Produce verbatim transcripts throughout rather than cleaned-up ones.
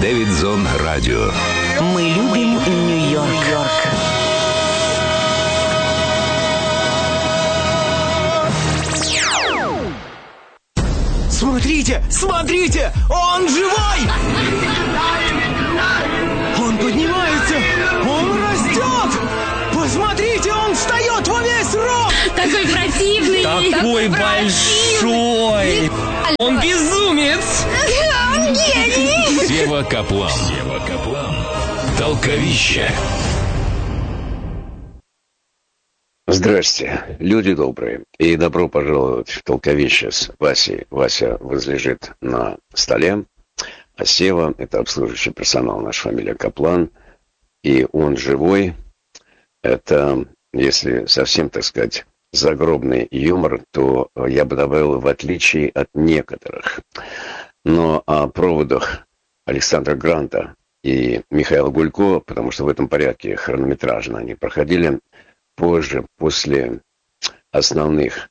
Дэвидзон Радио. Мы любим Нью-Йорк. Смотрите, смотрите, он живой! Он поднимается, он растет! Посмотрите, он встает во весь рост! Такой противный! Такой большой! Он безумец! Он гений! Сева Каплан. Сева Каплан. Толковище. Здрасте, люди добрые, и добро пожаловать в Толковище с Васей. Вася возлежит на столе, а Сева — это обслуживающий персонал, наша фамилия Каплан, и он живой. Это, если совсем, так сказать, загробный юмор, то я бы добавил в отличие от некоторых. Но о проводах Александра Гранта и Михаила Гулько, потому что в этом порядке хронометражно они проходили, позже, после основных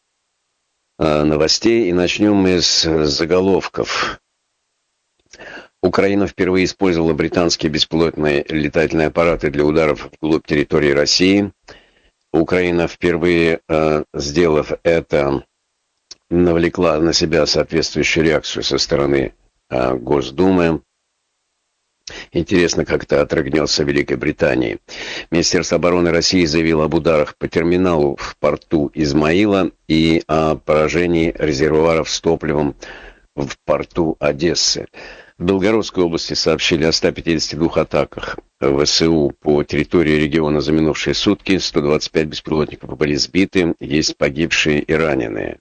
э, новостей. И начнем мы с заголовков. Украина впервые использовала британские беспилотные летательные аппараты для ударов вглубь территории России. Украина впервые, э, сделав это, навлекла на себя соответствующую реакцию со стороны э, Госдумы. Интересно, как это отрыгнется в Великой Британии. Министерство обороны России заявило об ударах по терминалу в порту Измаила и о поражении резервуаров с топливом в порту Одессы. В Белгородской области сообщили о ста пятидесяти двух атаках ВСУ по территории региона за минувшие сутки. сто двадцать пять беспилотников были сбиты, есть погибшие и раненые.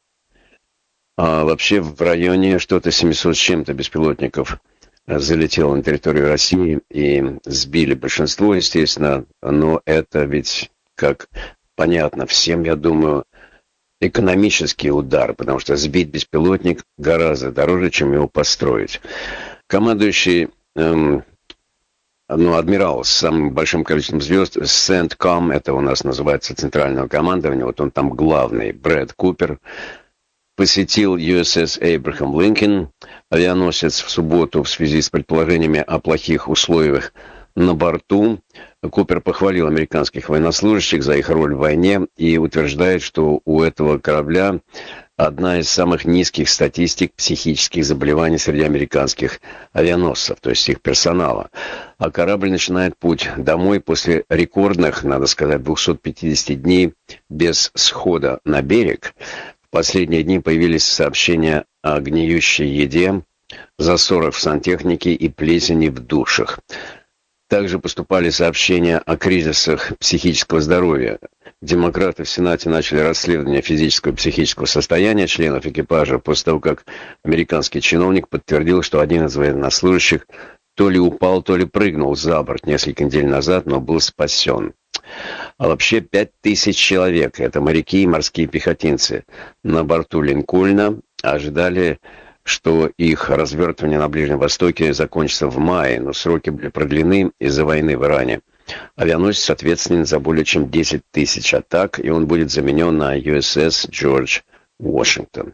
А вообще в районе что-то семьсот с чем-то беспилотников залетело на территорию России и сбили большинство, естественно, но это ведь, как понятно всем, я думаю, экономический удар, потому что сбить беспилотник гораздо дороже, чем его построить. Командующий, эм, ну, адмирал с самым большим количеством звезд, Сент-Ком, это у нас называется центрального командования, вот он там главный, Брэд Купер, посетил ю эс эс Эйбрахам Линкольн, авианосец, в субботу в связи с предположениями о плохих условиях на борту. Купер похвалил американских военнослужащих за их роль в войне и утверждает, что у этого корабля одна из самых низких статистик психических заболеваний среди американских авианосцев, то есть их персонала. А корабль начинает путь домой после рекордных, надо сказать, двухсот пятидесяти дней без схода на берег. В последние дни появились сообщения о гниющей еде, засорах в сантехнике и плесени в душах. Также поступали сообщения о кризисах психического здоровья. Демократы в Сенате начали расследование физического и психического состояния членов экипажа после того, как американский чиновник подтвердил, что один из военнослужащих то ли упал, то ли прыгнул за борт несколько недель назад, но был спасен. А вообще пять тысяч человек, это моряки и морские пехотинцы, на борту Линкольна ожидали, что их развертывание на Ближнем Востоке закончится в мае, но сроки были продлены из-за войны в Иране. Авианосец ответственен за более чем десять тысяч атак, и он будет заменен на ю эс эс Джордж Вашингтон.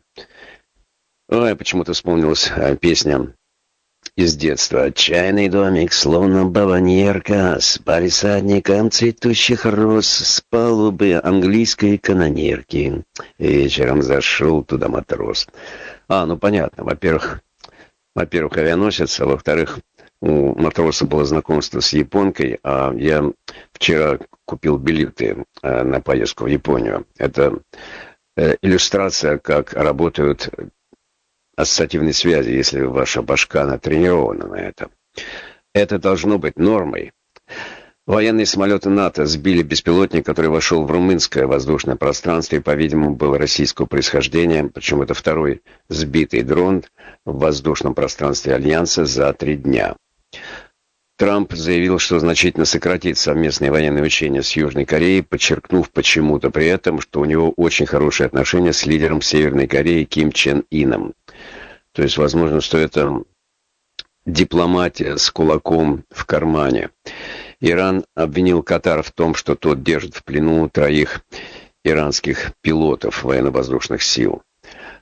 Ой, почему-то вспомнилась песня из детства. «Чайный домик, словно бавоньерка, с палисадником цветущих роз, с палубы английской канонерки. Вечером зашел туда матрос». А, ну понятно. Во-первых, во-первых, авианосец, а во-вторых, у матроса было знакомство с японкой, а я вчера купил билеты на поездку в Японию. Это иллюстрация, как работают ассоциативные связи, если ваша башка натренирована на это. Это должно быть нормой. Военные самолеты НАТО сбили беспилотник, который вошел в румынское воздушное пространство и, по-видимому, был российского происхождения. Причем это второй сбитый дрон в воздушном пространстве Альянса за три дня. Трамп заявил, что значительно сократит совместные военные учения с Южной Кореей, подчеркнув почему-то при этом, что у него очень хорошие отношения с лидером Северной Кореи Ким Чен Ином. То есть, возможно, что это дипломатия с кулаком в кармане. Иран обвинил Катар в том, что тот держит в плену троих иранских пилотов военно-воздушных сил.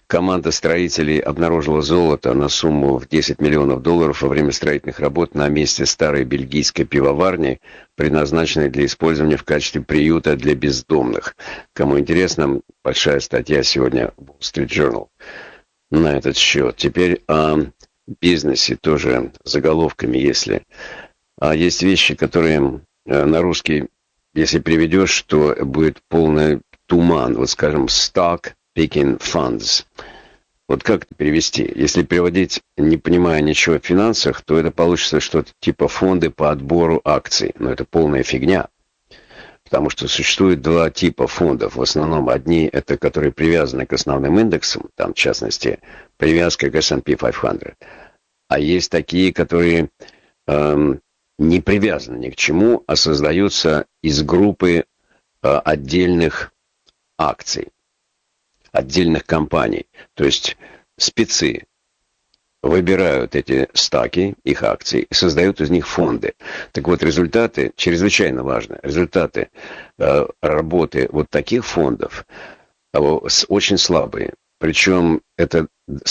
Команда строителей обнаружила золото на сумму в десять миллионов долларов во время строительных работ на месте старой бельгийской пивоварни, предназначенной для использования в качестве приюта для бездомных. Кому интересно, большая статья сегодня в Wall Street Journal на этот счет. Теперь о бизнесе тоже заголовками, если... А есть вещи, которые на русский, если переведешь, то будет полный туман. Вот, скажем, stock picking funds. Вот как это перевести? Если переводить, не понимая ничего в финансах, то это получится что-то типа фонды по отбору акций. Но это полная фигня. Потому что существует два типа фондов. В основном одни, это которые привязаны к основным индексам, там, в частности, привязка к эс энд пи пятьсот. А есть такие, которые эм, не привязаны ни к чему, а создаются из группы э, отдельных акций, отдельных компаний. То есть спецы выбирают эти стаки, их акции, и создают из них фонды. Так вот, результаты, чрезвычайно важны, результаты э, работы вот таких фондов э, очень слабые. Причем это,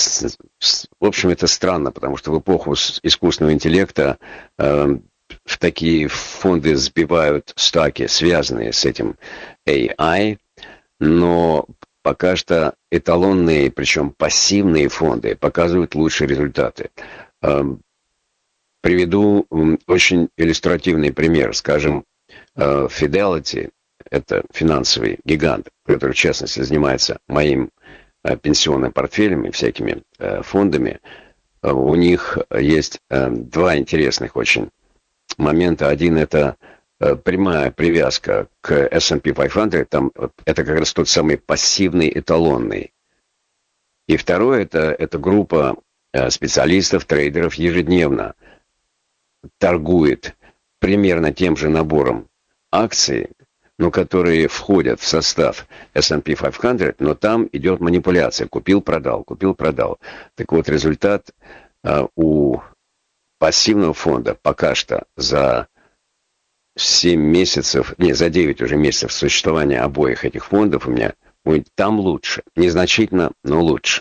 в общем, это странно, потому что в эпоху искусственного интеллекта э, в такие фонды сбивают стаки, связанные с этим эй ай, но пока что эталонные, причем пассивные фонды показывают лучшие результаты. Э, приведу очень иллюстративный пример. Скажем, э, Fidelity, это финансовый гигант, который, в частности, занимается моим пенсионным портфелем и всякими э, фондами. У них есть э, два интересных очень момента. Один — это э, прямая привязка к эс энд пи пятьсот. Там, это как раз тот самый пассивный эталонный. И второе — это, это группа э, специалистов, трейдеров ежедневно торгует примерно тем же набором акций, но которые входят в состав эс энд пи пятьсот, но там идет манипуляция. Купил-продал, купил-продал. Так вот, результат э, у пассивного фонда пока что за семь месяцев, не, за девять уже месяцев существования обоих этих фондов у меня будет там лучше. Незначительно, но лучше.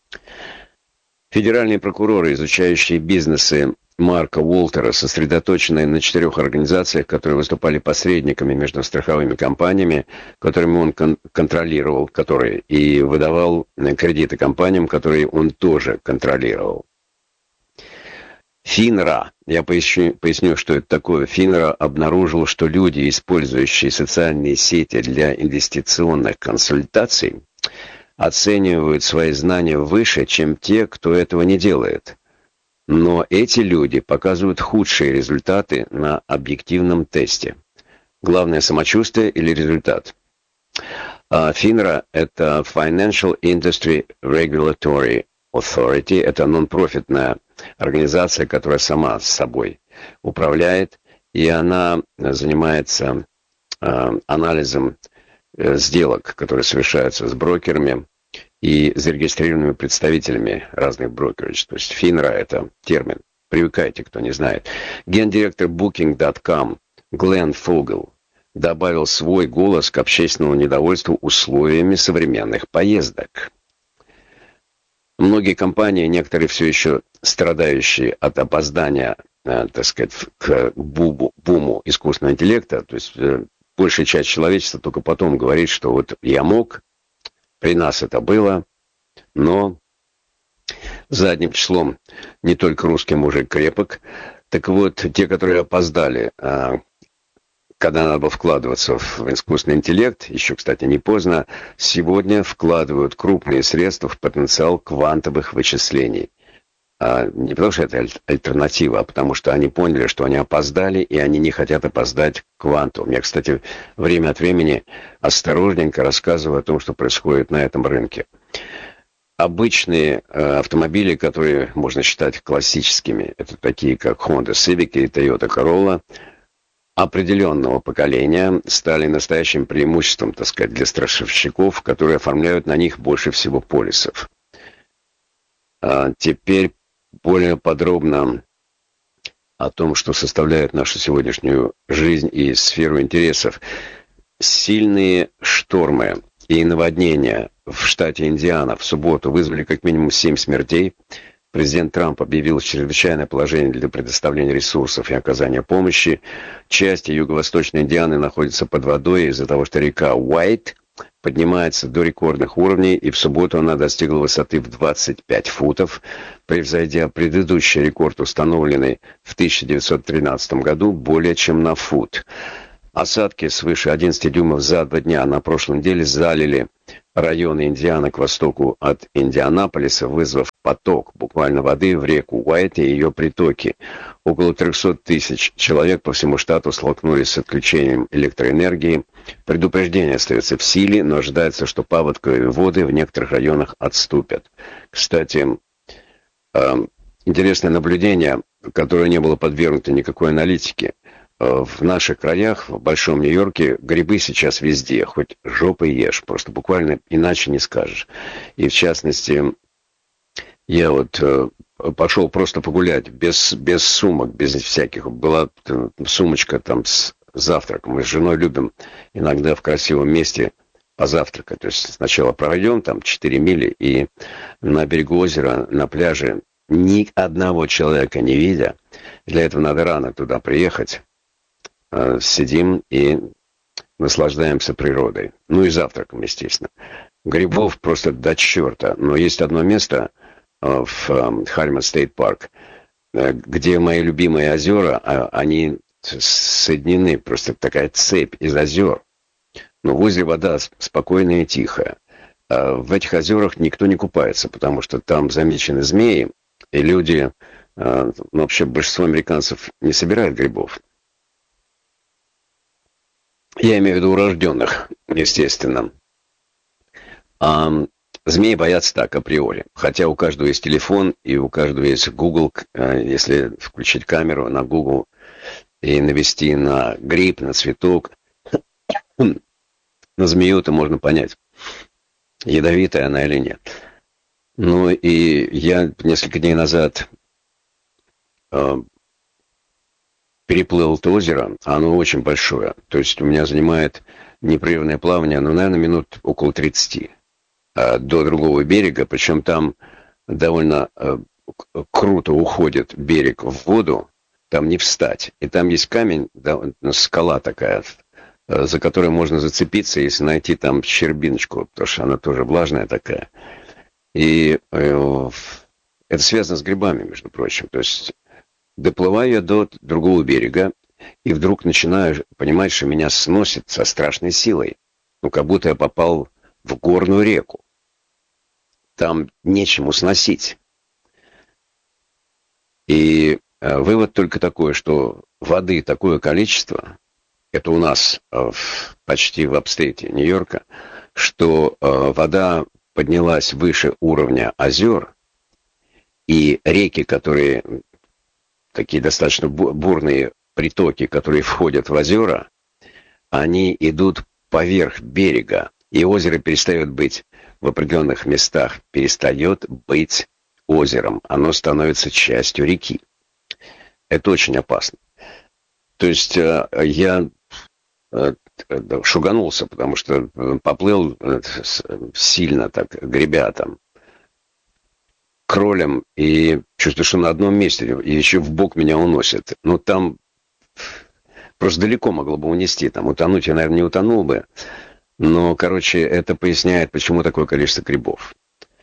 Федеральные прокуроры, изучающие бизнесы Марка Уолтера, сосредоточенные на четырех организациях, которые выступали посредниками между страховыми компаниями, которыми он кон- контролировал, которые и выдавал кредиты компаниям, которые он тоже контролировал. Финра, я поясню, поясню, что это такое. Финра обнаружил, что люди, использующие социальные сети для инвестиционных консультаций, оценивают свои знания выше, чем те, кто этого не делает. Но эти люди показывают худшие результаты на объективном тесте. Главное — самочувствие или результат? финра — это Financial Industry Regulatory Authority. Это нон-профитная организация, которая сама с собой управляет. И она занимается э, анализом э, сделок, которые совершаются с брокерами и зарегистрированными представителями разных брокеров. То есть финра — это термин. Привыкайте, кто не знает. Гендиректор букинг точка ком Глен Фогел добавил свой голос к общественному недовольству условиями современных поездок. Многие компании, некоторые все еще страдающие от опоздания, э, так сказать, к бубу, буму искусственного интеллекта, то есть э, большая часть человечества только потом говорит, что вот я мог, при нас это было, но задним числом не только русский мужик крепок. Так вот, те, которые опоздали, когда надо было вкладываться в искусственный интеллект, еще, кстати, не поздно, сегодня вкладывают крупные средства в потенциал квантовых вычислений. Не потому что это альтернатива, а потому что они поняли, что они опоздали, и они не хотят опоздать к кванту. Я, кстати, время от времени осторожненько рассказываю о том, что происходит на этом рынке. Обычные э, автомобили, которые можно считать классическими, это такие, как Honda Civic и Toyota Corolla, определенного поколения стали настоящим преимуществом, так сказать, для страховщиков, которые оформляют на них больше всего полисов. А теперь более подробно о том, что составляет нашу сегодняшнюю жизнь и сферу интересов. Сильные штормы и наводнения в штате Индиана в субботу вызвали как минимум семь смертей. Президент Трамп объявил чрезвычайное положение для предоставления ресурсов и оказания помощи. Части юго-восточной Индианы находятся под водой из-за того, что река Уайт поднимается до рекордных уровней, и в субботу она достигла высоты в двадцать пять футов, превзойдя предыдущий рекорд, установленный в тысяча девятьсот тринадцатом году, более чем на фут. Осадки свыше одиннадцати дюймов за два дня на прошлой неделе залили районы Индианы к востоку от Индианаполиса, вызвав поток буквально воды в реку Уайт и ее притоки. Около трехсот тысяч человек по всему штату столкнулись с отключением электроэнергии. Предупреждение остается в силе, но ожидается, что паводковые воды в некоторых районах отступят. Кстати, интересное наблюдение, которое не было подвергнуто никакой аналитике. В наших краях, в Большом Нью-Йорке, грибы сейчас везде, хоть жопой ешь, просто буквально иначе не скажешь. И в частности, я вот э, пошел просто погулять, без, без сумок, без всяких. Была э, сумочка там с завтраком. Мы с женой любим иногда в красивом месте позавтракать. То есть сначала пройдем там четыре мили, и на берегу озера, на пляже, ни одного человека не видя. Для этого надо рано туда приехать. Сидим и наслаждаемся природой. Ну и завтраком, естественно. Грибов просто до черта. Но есть одно место в Харриман Стейт Парк, где мои любимые озера, они соединены, просто такая цепь из озер. Но в озере вода спокойная и тихая. В этих озерах никто не купается, потому что там замечены змеи, и люди, ну, вообще большинство американцев не собирают грибов. Я имею в виду урожденных, естественно. А змеи боятся так априори. Хотя у каждого есть телефон, и у каждого есть Google. Если включить камеру на Google и навести на гриб, на цветок, на змею, то можно понять, ядовитая она или нет. Ну и я несколько дней назад переплыл это озеро, оно очень большое. То есть у меня занимает непрерывное плавание, ну, наверное, минут около тридцати до другого берега. Причем там довольно круто уходит берег в воду, там не встать. И там есть камень, да, скала такая, за которой можно зацепиться, если найти там щербиночку, потому что она тоже влажная такая. И э, это связано с грибами, между прочим. То есть доплываю я до другого берега, и вдруг начинаю понимать, что меня сносит со страшной силой. Ну, как будто я попал в горную реку. Там нечему сносить. И э, вывод только такой, что воды такое количество, это у нас э, в, почти в апстейте Нью-Йорка, что э, вода поднялась выше уровня озер, и реки, которые... такие достаточно бурные притоки, которые входят в озера, они идут поверх берега, и озеро перестает быть в определенных местах, перестает быть озером, оно становится частью реки. Это очень опасно. То есть я шуганулся, потому что поплыл сильно так, гребя там, кролем, и чувствую, что на одном месте, и еще в бок меня уносит. Ну, там просто далеко могло бы унести. Там утонуть я, наверное, не утонул бы. Но, короче, это поясняет, почему такое количество грибов.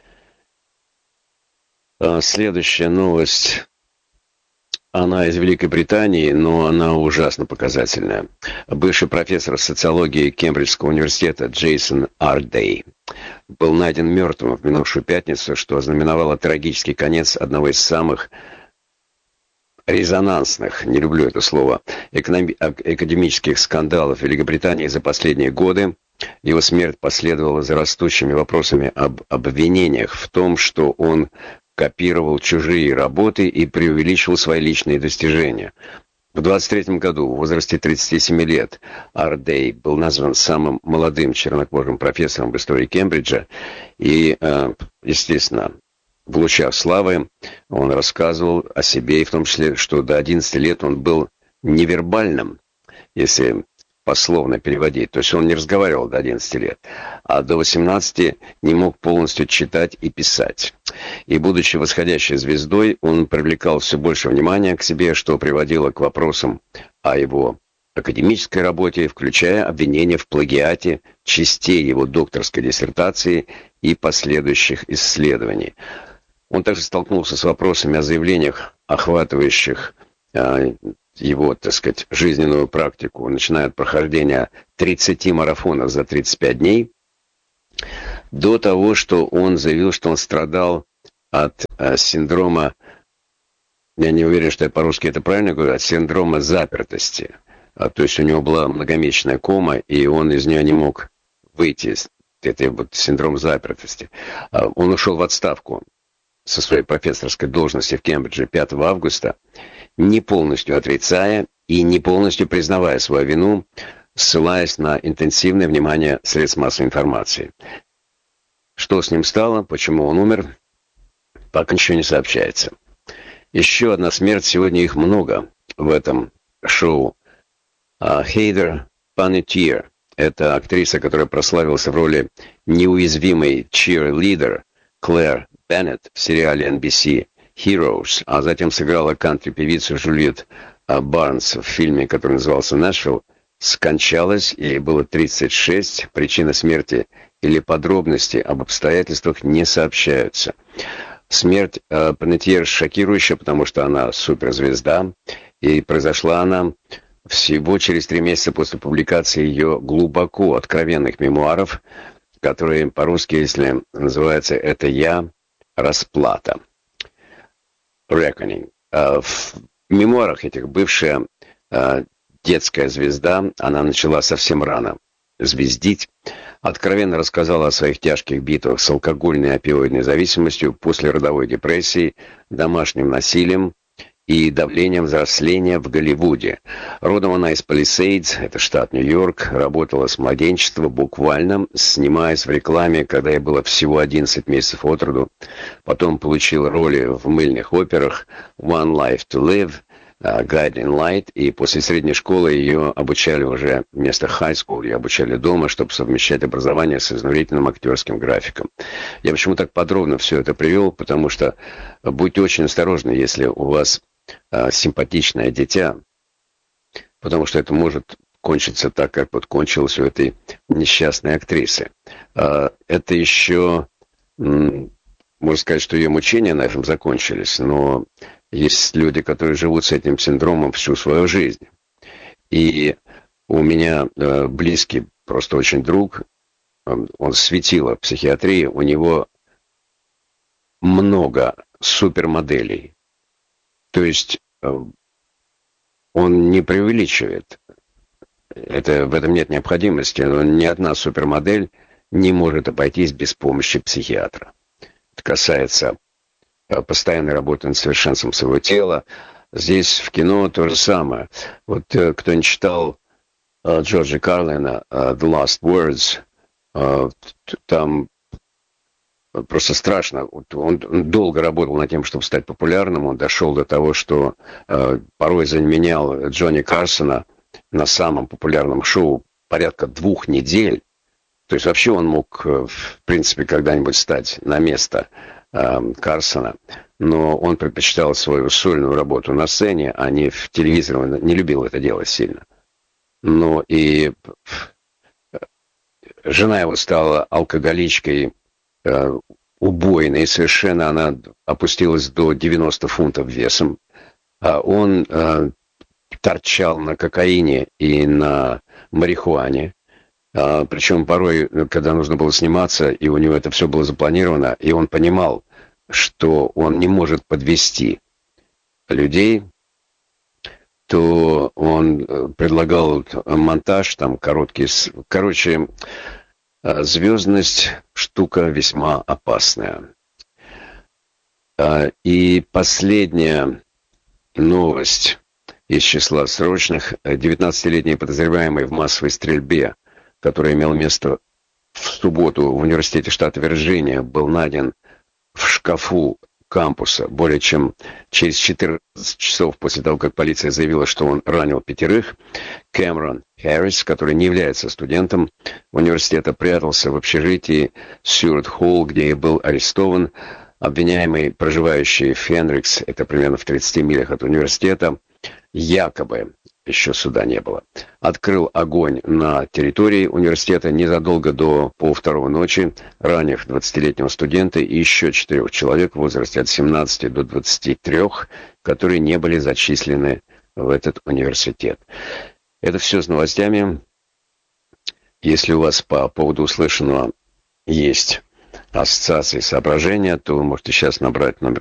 Следующая новость. Она из Великой Британии, но она ужасно показательная. Бывший профессор социологии Кембриджского университета Джейсон Ардей был найден мертвым в минувшую пятницу, что ознаменовало трагический конец одного из самых резонансных, не люблю это слово, экономи- академических скандалов Великобритании за последние годы. Его смерть последовала за растущими вопросами об обвинениях в том, что он копировал чужие работы и преувеличивал свои личные достижения. В двадцать третьем году, в возрасте тридцати семи лет, Ардей был назван самым молодым чернокожим профессором в истории Кембриджа. И, естественно, в лучах славы он рассказывал о себе, и в том числе, что до одиннадцати лет он был невербальным. Если беспословно переводить. То есть он не разговаривал до одиннадцати лет, а до восемнадцати не мог полностью читать и писать. И, будучи восходящей звездой, он привлекал все больше внимания к себе, что приводило к вопросам о его академической работе, включая обвинения в плагиате частей его докторской диссертации и последующих исследований. Он также столкнулся с вопросами о заявлениях, охватывающих э, его, так сказать, жизненную практику, начиная от прохождения тридцати марафонов за тридцать пять дней, до того, что он заявил, что он страдал от э, синдрома, я не уверен, что я по-русски это правильно говорю, от синдрома запертости. А, то есть у него была многомесячная кома, и он из нее не мог выйти. Это вот синдром запертости. А, он ушел в отставку со своей профессорской должности в Кембридже пятого августа, не полностью отрицая и не полностью признавая свою вину, ссылаясь на интенсивное внимание средств массовой информации. Что с ним стало, почему он умер, пока ничего не сообщается. Еще одна смерть, сегодня их много в этом шоу. Хейдер Панеттиер – это актриса, которая прославилась в роли неуязвимой cheerleader Клэр Беннет в сериале эн би си Heroes, а затем сыграла кантри-певицу Джульет Барнс в фильме, который назывался «Нэшвилл», скончалась, ей было тридцать шесть, причина смерти или подробности об обстоятельствах не сообщаются. Смерть э, Панеттиер шокирующая, потому что она суперзвезда, и произошла она всего через три месяца после публикации ее глубоко откровенных мемуаров, которые по-русски, если называется «Это я, расплата». Reckoning. В мемуарах этих бывшая детская звезда, она начала совсем рано звездить, откровенно рассказала о своих тяжких битвах с алкогольной и опиоидной зависимостью, послеродовой депрессией, домашним насилием и давлением взросления в Голливуде. Родом она из Палисейдс, это штат Нью-Йорк, работала с младенчества, буквально снимаясь в рекламе, когда ей было всего одиннадцать месяцев от роду. Потом получила роли в мыльных операх «One Life to Live», «Guiding Light», и после средней школы ее обучали уже вместо high school, ее обучали дома, чтобы совмещать образование с изнурительным актерским графиком. Я почему так подробно все это привел, потому что будьте очень осторожны, если у вас симпатичное дитя, потому что это может кончиться так, как вот кончилось у этой несчастной актрисы. Это еще, можно сказать, что ее мучения на этом закончились, но есть люди, которые живут с этим синдромом всю свою жизнь. И у меня близкий, просто очень друг, он светило в психиатрии, у него много супермоделей. То есть он не преувеличивает. Это, в этом нет необходимости. Но ни одна супермодель не может обойтись без помощи психиатра. Это касается постоянной работы над совершенством своего тела. Здесь в кино то же самое. Вот кто не читал Джорджа Карлина «The Last Words», там просто страшно. Он долго работал над тем, чтобы стать популярным. Он дошел до того, что э, порой заменял Джонни Карсона на самом популярном шоу порядка двух недель. То есть вообще он мог, в принципе, когда-нибудь стать на место э, Карсона. Но он предпочитал свою сольную работу на сцене, а не в телевизоре. Он не любил это делать сильно. Но и жена его стала алкоголичкой, убойной, совершенно она опустилась до девяноста фунтов весом. А он э, торчал на кокаине и на марихуане. А, причем порой, когда нужно было сниматься, и у него это все было запланировано, и он понимал, что он не может подвести людей, то он предлагал монтаж, там короткий... Короче, звездность — штука весьма опасная. И последняя новость из числа срочных. девятнадцатилетний подозреваемый в массовой стрельбе, которая имела место в субботу в университете штата Вирджиния, был найден в шкафу кампуса. Более чем через четырнадцать часов после того, как полиция заявила, что он ранил пятерых, Кэмерон Харрис, который не является студентом университета, прятался в общежитии Стюарт Холл, где и был арестован. Обвиняемый, проживающий в Фенрикс, это примерно в тридцати милях от университета, якобы, еще суда не было, открыл огонь на территории университета незадолго до полвторого ночи, ранив двадцатилетнего студента и еще четырех человек в возрасте от семнадцати до двадцати трёх, которые не были зачислены в этот университет. Это все с новостями. Если у вас по поводу услышанного есть ассоциации, соображения, то вы можете сейчас набрать номер